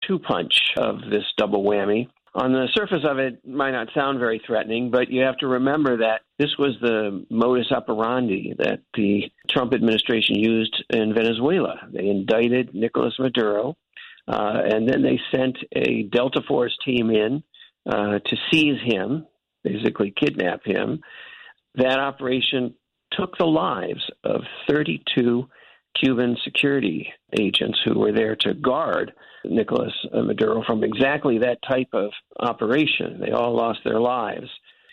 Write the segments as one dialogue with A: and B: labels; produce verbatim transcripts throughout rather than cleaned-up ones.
A: two punch of this double whammy. On the surface of it, it might not sound very threatening, but you have to remember that this was the modus operandi that the Trump administration used in Venezuela. They indicted Nicolas Maduro, uh, and then they sent a Delta Force team in uh, to seize him, basically kidnap him. That operation took the lives of thirty-two Cuban security agents who were there to guard Nicolas Maduro from exactly that type of operation. They all lost their lives.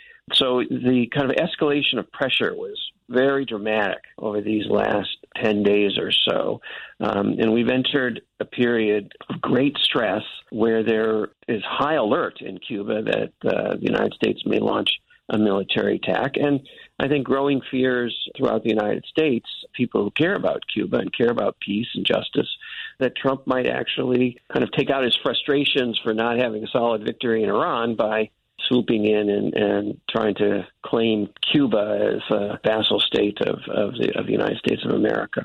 A: So the kind of escalation of pressure was very dramatic over these last ten days or so. Um, and we've entered a period of great stress where there is high alert in Cuba that uh, the United States may launch a military attack. And I think growing fears throughout the United States, people who care about Cuba and care about peace and justice, that Trump might actually kind of take out his frustrations for not having a solid victory in Iran by swooping in and, and trying to claim Cuba as a vassal state of, of, the, of the United States of America.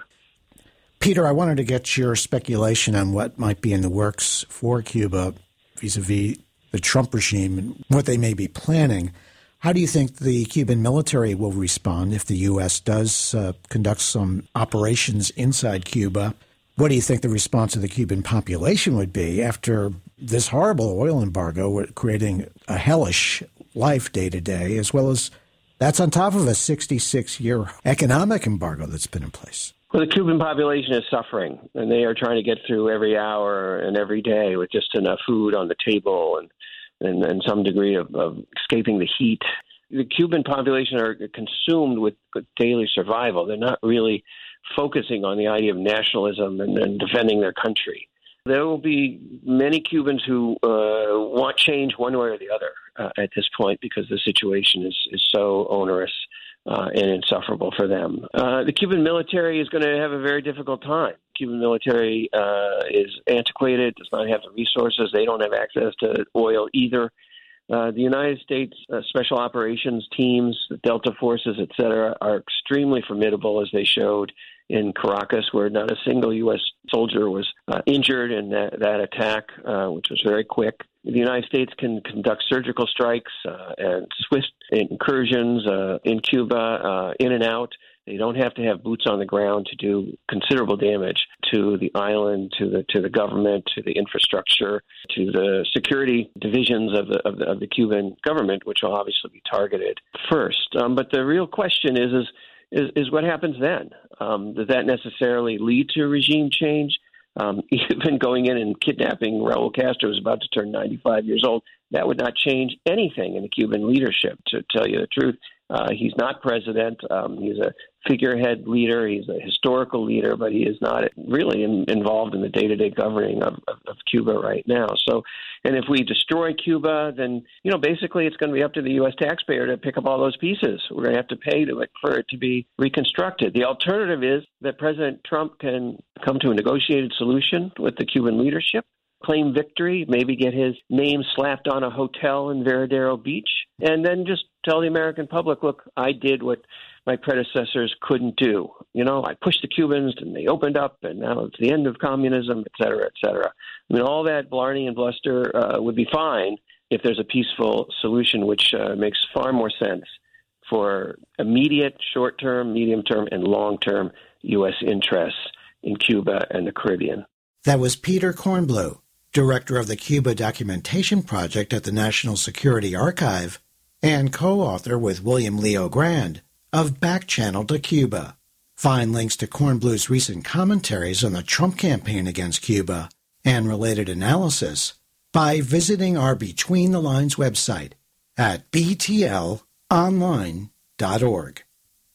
B: Peter, I wanted to get your speculation on what might be in the works for Cuba vis-a-vis the Trump regime and what they may be planning. How do you think the Cuban military will respond if the U S does uh, conduct some operations inside Cuba? What do you think the response of the Cuban population would be after this horrible oil embargo, creating a hellish life day to day, as well as that's on top of a sixty-six year economic embargo that's been in place?
A: Well, the Cuban population is suffering, and they are trying to get through every hour and every day with just enough food on the table and and, and some degree of, of escaping the heat. The Cuban population are consumed with daily survival. They're not really focusing on the idea of nationalism and, and defending their country. There will be many Cubans who uh, want change one way or the other uh, at this point because the situation is, is so onerous uh, and insufferable for them. Uh, the Cuban military is going to have a very difficult time. Cuban military uh, is antiquated, does not have the resources. They don't have access to oil either. Uh, the United States uh, Special Operations teams, the Delta Forces, et cetera, are extremely formidable, as they showed in Caracas, where not a single U S soldier was uh, injured in that, that attack, uh, which was very quick. The United States can conduct surgical strikes uh, and swift incursions uh, in Cuba, uh, in and out. They don't have to have boots on the ground to do considerable damage to the island, to the to the government, to the infrastructure, to the security divisions of the of the, of the Cuban government, which will obviously be targeted first. Um, but the real question is is is, is what happens then? Um, does that necessarily lead to regime change? Um, even going in and kidnapping Raul Castro, who's about to turn ninety-five years old, that would not change anything in the Cuban leadership, to tell you the truth. Uh, he's not president. Um, he's a figurehead leader. He's a historical leader, but he is not really in, involved in the day-to-day governing of, of, of Cuba right now. So, and if we destroy Cuba, then, you know, basically it's going to be up to the U S taxpayer to pick up all those pieces. We're going to have to pay to it for it to be reconstructed. The alternative is that President Trump can come to a negotiated solution with the Cuban leadership, claim victory, maybe get his name slapped on a hotel in Veradero Beach, and then just tell the American public, look, I did what my predecessors couldn't do. You know, I pushed the Cubans and they opened up, and now it's the end of communism, et cetera, et cetera. I mean, all that blarney and bluster uh, would be fine if there's a peaceful solution, which uh, makes far more sense for immediate, short-term, medium-term, and long-term U S interests in Cuba and the Caribbean.
B: That was Peter Kornbluh, director of the Cuba Documentation Project at the National Security Archive, and co-author with William Leo Grand of Back Channel to Cuba. Find links to Kornbluh's recent commentaries on the Trump campaign against Cuba and related analysis by visiting our Between the Lines website at b t l online dot org.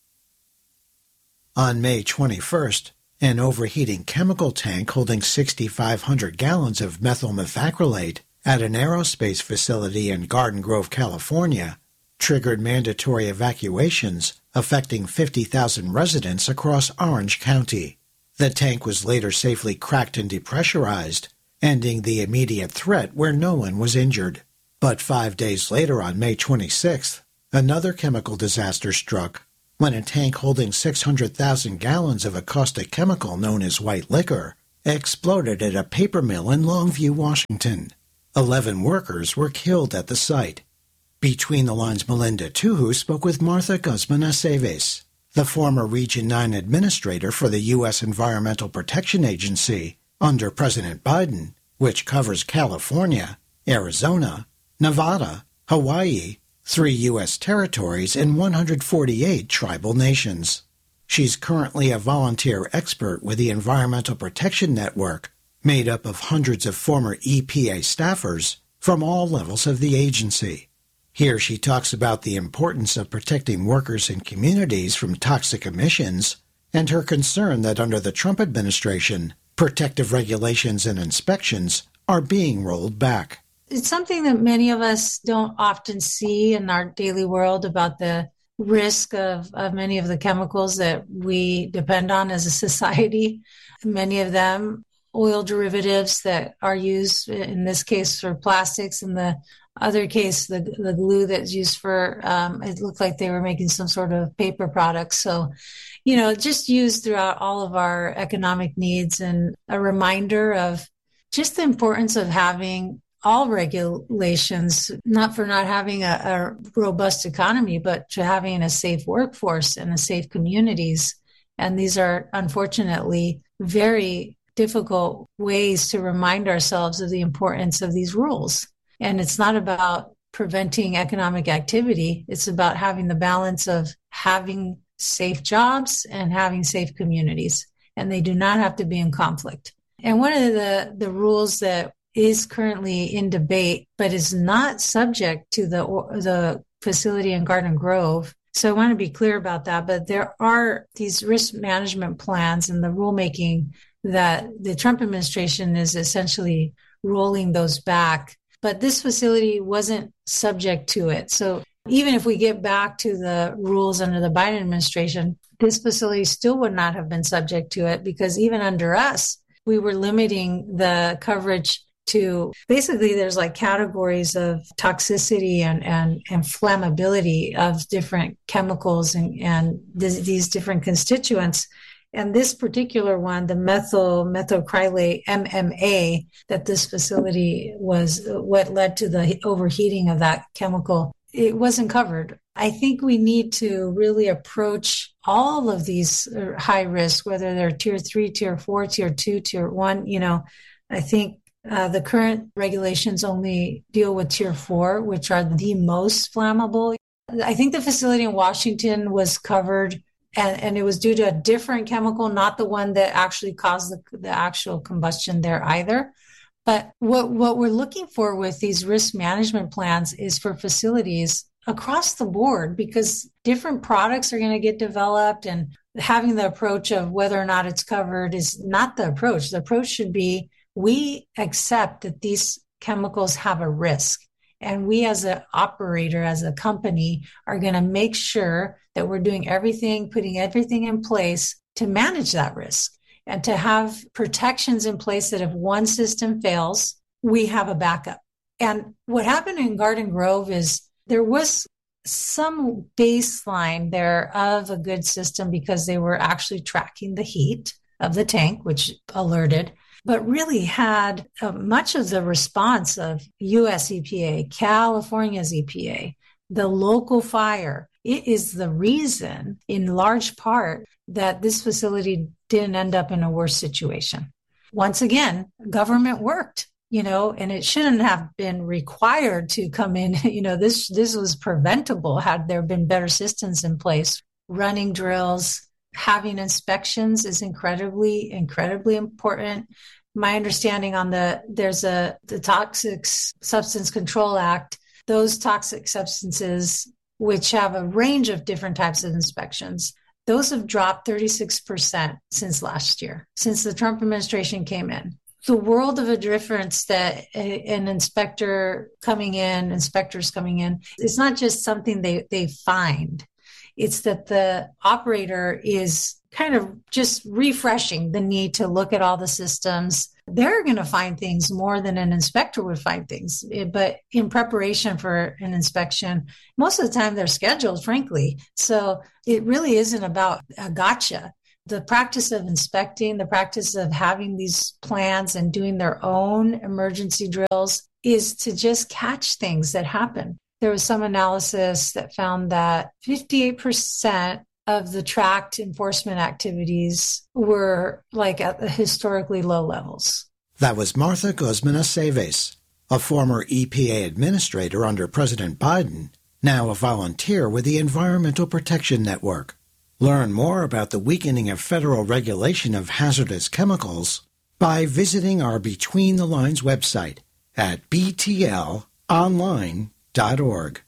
B: On May twenty-first, an overheating chemical tank holding six thousand five hundred gallons of methyl methacrylate at an aerospace facility in Garden Grove, California, triggered mandatory evacuations affecting fifty thousand residents across Orange County. The tank was later safely cracked and depressurized, ending the immediate threat where no one was injured. But five days later, on May twenty-sixth, another chemical disaster struck when a tank holding six hundred thousand gallons of a caustic chemical known as white liquor exploded at a paper mill in Longview, Washington. Eleven workers were killed at the site. Between the Lines, Melinda Tuhu spoke with Martha Guzman-Aceves, the former Region nine administrator for the U S Environmental Protection Agency under President Biden, which covers California, Arizona, Nevada, Hawaii, three U S territories, and one hundred forty-eight tribal nations. She's currently a volunteer expert with the Environmental Protection Network, made up of hundreds of former E P A staffers from all levels of the agency. Here she talks about the importance of protecting workers and communities from toxic emissions and her concern that under the Trump administration, protective regulations and inspections are being rolled back.
C: It's something that many of us don't often see in our daily world about the risk of, of many of the chemicals that we depend on as a society. Many of them oil derivatives that are used, in this case, for plastics, in the other case, the, the glue that's used for, um, it looked like they were making some sort of paper products. So, you know, just used throughout all of our economic needs, and a reminder of just the importance of having all regulations, not for not having a, a robust economy, but to having a safe workforce and a safe communities. And these are unfortunately very difficult ways to remind ourselves of the importance of these rules. And it's not about preventing economic activity. It's about having the balance of having safe jobs and having safe communities. And they do not have to be in conflict. And one of the, the rules that is currently in debate, but is not subject to the the facility in Garden Grove. So I want to be clear about that. But there are these risk management plans and the rulemaking that the Trump administration is essentially rolling those back. But this facility wasn't subject to it. So even if we get back to the rules under the Biden administration, this facility still would not have been subject to it, because even under us, we were limiting the coverage to basically there's like categories of toxicity and, and, and flammability of different chemicals and, and th- these different constituents. And this particular one, the methyl methacrylate M M A, that this facility was what led to the overheating of that chemical, it wasn't covered. I think we need to really approach all of these high risk, whether they're tier three, tier four, tier two, tier one. You know, I think Uh, the current regulations only deal with tier four, which are the most flammable. I think the facility in Washington was covered, and, and it was due to a different chemical, not the one that actually caused the, the actual combustion there either. But what, what we're looking for with these risk management plans is for facilities across the board, because different products are going to get developed, and having the approach of whether or not it's covered is not the approach. The approach should be, we accept that these chemicals have a risk, and we as an operator, as a company, are going to make sure that we're doing everything, putting everything in place to manage that risk, and to have protections in place that if one system fails, we have a backup. And what happened in Garden Grove is there was some baseline there of a good system, because they were actually tracking the heat of the tank, which alerted, but really had uh, much of the response of U S E P A, California's E P A, the local fire. It is the reason, in large part, that this facility didn't end up in a worse situation. Once again, government worked, you know, and it shouldn't have been required to come in. You know, this, this was preventable had there been better systems in place. Running drills, having inspections is incredibly, incredibly important. My understanding on the, there's a, the Toxic Substance Control Act, those toxic substances, which have a range of different types of inspections, those have dropped thirty-six percent since last year, since the Trump administration came in. The world of a difference that a, an inspector coming in, inspectors coming in, it's not just something they, they find. It's that the operator is kind of just refreshing the need to look at all the systems. They're going to find things more than an inspector would find things. But in preparation for an inspection, most of the time they're scheduled, frankly. So it really isn't about a gotcha. The practice of inspecting, the practice of having these plans and doing their own emergency drills is to just catch things that happen. There was some analysis that found that fifty-eight percent of the tracked enforcement activities were like at the historically low levels.
B: That was Martha Guzman-Aceves, a former E P A administrator under President Biden, now a volunteer with the Environmental Protection Network. Learn more about the weakening of federal regulation of hazardous chemicals by visiting our Between the Lines website at b t l online dot org.